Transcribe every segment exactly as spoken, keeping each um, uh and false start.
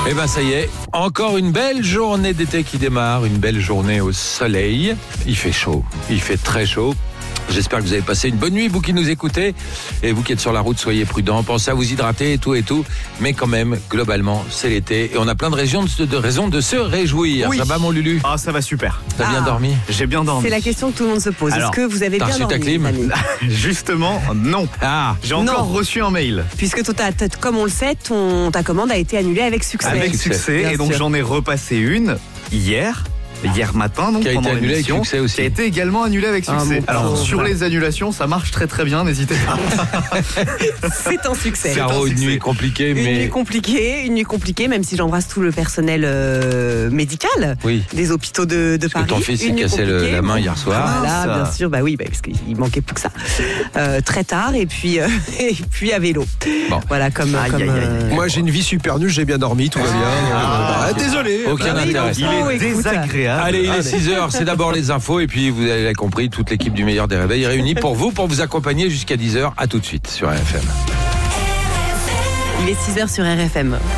Et ben ça y est, encore une belle journée d'été qui démarre, une belle journée au soleil. Il fait chaud, il fait très chaud. J'espère que vous avez passé une bonne nuit, vous qui nous écoutez. Et vous qui êtes sur la route, soyez prudents. Pensez à vous hydrater et tout et tout. Mais quand même, globalement, c'est l'été. Et on a plein de raisons de, de, raisons de se réjouir. Oui. Ça va, mon Lulu? Ah, ça va super. T'as ah. bien dormi? J'ai bien dormi. C'est la question que tout le monde se pose. Alors, est-ce que vous avez bien dormi? T'as reçu ta clim? Justement, non. Ah. J'ai encore non. reçu un mail. Puisque tout a, comme on le sait, ton, ta commande a été annulée avec succès. Avec succès. succès et donc sûr. J'en ai repassé une hier. Hier matin, donc qui a pendant été annulé avec l'émission, succès aussi. qui a été également annulé avec succès. Ah, Alors sur les annulations, ça marche très très bien, n'hésitez pas. C'est un succès. Caro, une nuit compliquée, mais une nuit compliquée, une nuit compliquée, même si j'embrasse tout le personnel euh, médical oui. des hôpitaux de, de parce Paris. Que ton fils s'est cassé le, la main hier soir. Voilà, ah, bien sûr, bah oui, bah, parce qu'il manquait plus que ça. Euh, très tard et puis euh, et puis à vélo. Bon. Voilà comme. Aïe, comme aïe, aïe. Euh... Moi j'ai une vie super nulle, j'ai bien dormi, tout va bien. Ah, ah, désolé. Aucun bah, intérêt. Il est désagréable. Allez, il est six heures, c'est d'abord les infos et puis vous avez compris, toute l'équipe du meilleur des réveils est réunie pour vous, pour vous accompagner jusqu'à dix heures. À tout de suite sur R F M. Il est six heures sur R F M.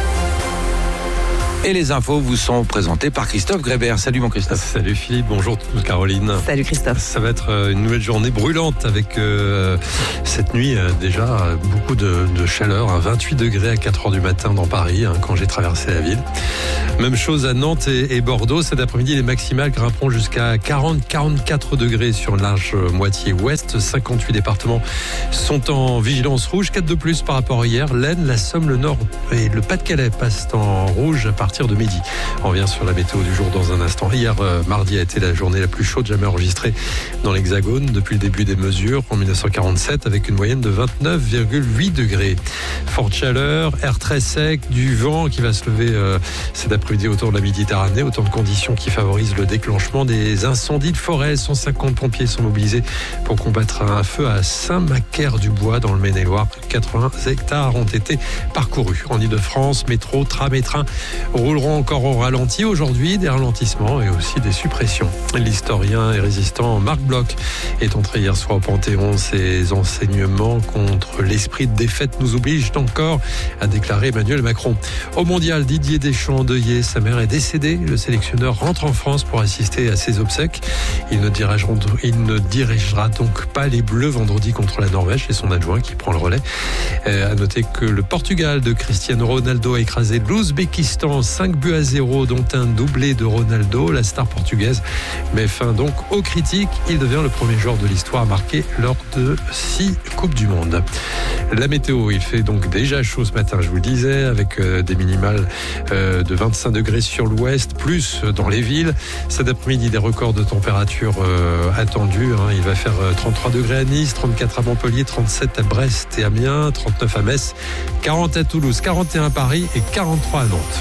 Et les infos vous sont présentées par Christophe Grébert. Salut mon Christophe. Salut Philippe, bonjour Caroline. Salut Christophe. Ça va être une nouvelle journée brûlante avec euh, cette nuit euh, déjà beaucoup de, de chaleur, hein, vingt-huit degrés à quatre heures du matin dans Paris hein, quand j'ai traversé la ville. Même chose à Nantes et, et Bordeaux. Cet après-midi, les maximales grimperont jusqu'à quarante à quarante-quatre degrés sur une large moitié ouest. cinquante-huit départements sont en vigilance rouge, quatre de plus par rapport à hier. L'Aisne, la Somme, le Nord et le Pas-de-Calais passent en rouge à partir de midi. On revient sur la météo du jour dans un instant. Hier, euh, mardi a été la journée la plus chaude jamais enregistrée dans l'Hexagone depuis le début des mesures en dix-neuf cent quarante-sept avec une moyenne de vingt-neuf virgule huit degrés. Forte chaleur, air très sec, du vent qui va se lever euh, cet après-midi autour de la Méditerranée. Autant de conditions qui favorisent le déclenchement des incendies de forêt. cent cinquante pompiers sont mobilisés pour combattre un feu à Saint-Macaire-du-Bois dans le Maine-et-Loire. quatre-vingts hectares ont été parcourus. En Ile-de-France, métro, tram et train rouleront encore au ralenti aujourd'hui, des ralentissements et aussi des suppressions. L'historien et résistant Marc Bloch est entré hier soir au Panthéon. Ses enseignements contre l'esprit de défaite nous obligent encore, a déclaré Emmanuel Macron. Au mondial, Didier Deschamps endeuillé, sa mère est décédée. Le sélectionneur rentre en France pour assister à ses obsèques. Il ne dirigera, il ne dirigera donc pas les Bleus vendredi contre la Norvège. C'est son adjoint qui prend le relais. Euh, à noter que le Portugal de Cristiano Ronaldo a écrasé l'Ouzbékistan cinq buts à zéro, dont un doublé de Ronaldo. La star portugaise met fin donc aux critiques. Il devient le premier joueur de l'histoire à marquer lors de six Coupes du Monde. La météo, il fait donc déjà chaud ce matin, je vous le disais, avec euh, des minimales euh, de vingt-cinq degrés sur l'ouest, plus dans les villes. Cet après-midi, des records de température euh, attendus. Hein. Il va faire euh, trente-trois degrés à Nice, trente-quatre à Montpellier, trente-sept à Brest et Amiens, trente-neuf à Metz, quarante à Toulouse, quarante et un à Paris et quarante-trois à Nantes.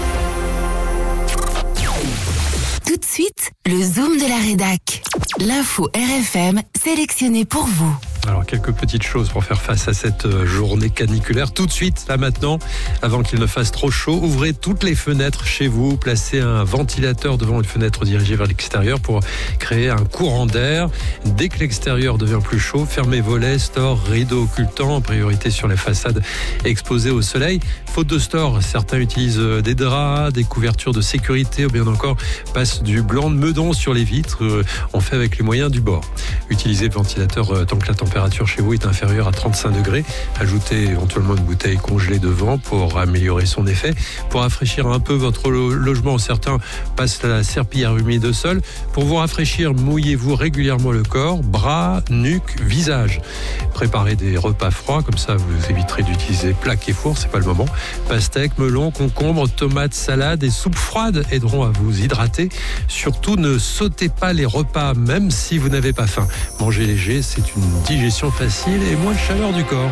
Tout de suite, le Zoom de la rédac. L'info R F M sélectionnée pour vous. Alors, quelques petites choses pour faire face à cette journée caniculaire. Tout de suite, là maintenant, avant qu'il ne fasse trop chaud, ouvrez toutes les fenêtres chez vous, placez un ventilateur devant une fenêtre dirigée vers l'extérieur pour créer un courant d'air. Dès que l'extérieur devient plus chaud, fermez volets, stores, rideaux occultants, en priorité sur les façades exposées au soleil. Faute de store, certains utilisent des draps, des couvertures de sécurité ou bien encore passent du blanc de meudon sur les vitres. On fait avec les moyens du bord. Utilisez le ventilateur tant que la température chez vous est inférieure à trente-cinq degrés. Ajoutez éventuellement une bouteille congelée devant pour améliorer son effet. Pour rafraîchir un peu votre logement, certains passent la serpillière humide au sol. Pour vous rafraîchir, mouillez-vous régulièrement le corps, bras, nuque, visage. Préparez des repas froids, comme ça vous éviterez d'utiliser plaques et fours, c'est pas le moment. Pastèques, melons, concombres, tomates, salades et soupes froides aideront à vous hydrater. Surtout, ne sautez pas les repas, même si vous n'avez pas faim. Manger léger, c'est une digestion facile et moins de chaleur du corps.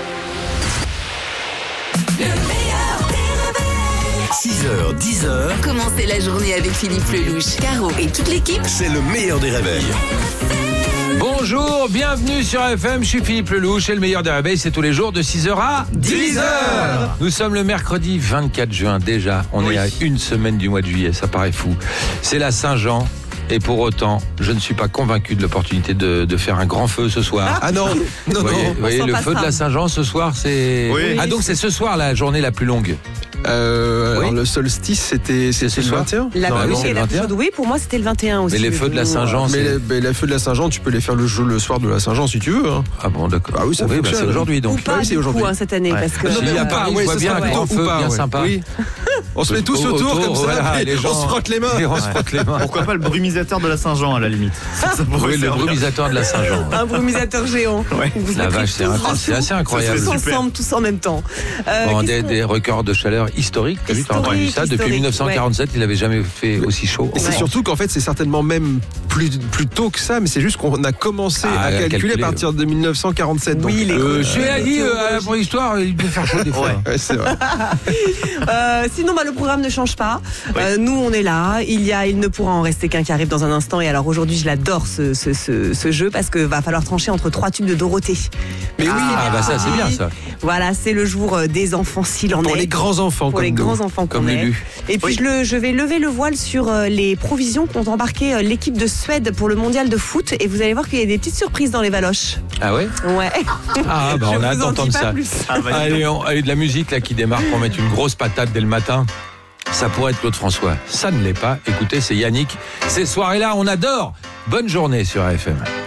six heures, dix heures. Commencez la journée avec Philippe Lelouch, Caro et toute l'équipe. C'est le meilleur des réveils. Bonjour, bienvenue sur R F M, je suis Philippe Lelouch et le meilleur des réveils, c'est tous les jours de six heures à dix heures. Nous sommes le mercredi vingt-quatre juin déjà, on oui. est à une semaine du mois de juillet, ça paraît fou. C'est la Saint-Jean. Et pour autant, je ne suis pas convaincu de l'opportunité de, de faire un grand feu ce soir. Ah non, non, vous voyez, non. Vous voyez le feu de la Saint-Jean ce soir, c'est... Oui. Ah donc c'est ce soir la journée la plus longue. Euh, Oui. alors, le solstice, c'était C'est c'était ce le soir. vingt et un. La Non, plus non, c'est et le la plus vingt et un. chaude, oui, pour moi c'était le vingt et un aussi. Mais les feux de la Saint-Jean, Mais c'est... les, mais les feux de la Saint-Jean, tu peux les faire le, jour, le soir de la Saint-Jean si tu veux. Hein. Ah bon, d'accord. Ah oui, ça bah, fonctionne. c'est aujourd'hui Ou donc. pas oui, c'est du aujourd'hui. coup hein, cette année Ouais. parce que Ah non, mais euh, à Paris, ouais, je vois ce bien sera un grand plutôt feu ou pas, bien ouais. sympa. Oui. On se met tous Autour, autour, comme ça, voilà, et les gens- on se frotte les mains. Et on se frotte les mains. Pourquoi pas le brumisateur de la Saint-Jean à la limite. Ça, ça pourrait Oui, le servir. brumisateur de la Saint-Jean. un brumisateur géant. Ouais. Vous La mettrez vache, c'est tous incroyable. dessous, C'est assez incroyable. Tous Super. ensemble, tous en même temps. Euh, Bon, qu'est-ce des, qu'on- des records de chaleur historiques. T'as vu, t'as entendu Historique, ça depuis historique, mille neuf cent quarante-sept, il n'avait jamais fait aussi chaud. Et c'est Ouais. surtout qu'en fait, c'est certainement même plus, plus tôt que ça, mais c'est juste qu'on a commencé Ah, à à calculer, calculer, à partir de mille neuf cent quarante-sept. Oui, donc, les Euh, Euh, J'ai dit euh, à la préhistoire, il peut faire chaud des fois. ouais, c'est vrai. Euh, sinon, bah, le programme ne change pas. Euh, nous, on est là. Il y a, il ne pourra en rester qu'un qui arrive dans un instant. Et alors aujourd'hui, je l'adore ce, ce, ce, ce jeu parce que va falloir trancher entre trois tubes de Dorothée. Mais oui, Ah, bah ça, c'est bien ça. Voilà, c'est le jour euh, des enfants s'il en pour est. les grands enfants, Pour comme les nous. grands enfants Comme qu'on est. Lulu. Et puis je, le, je vais lever le voile sur euh, les provisions qu'ont embarqué euh, l'équipe de Suède pour le mondial de foot. Et vous allez voir qu'il y a des petites surprises dans les valoches. Ah ouais Ouais. Ah, bah Je on a hâte vous en dis d'entendre pas ça. plus. Ah, vas-y. Allez, on- allez, de la musique là qui démarre pour mettre une grosse patate dès le matin. Ça pourrait être Claude François. Ça ne l'est pas. Écoutez, c'est Yannick. Ces soirées-là, on adore. Bonne journée sur R F M.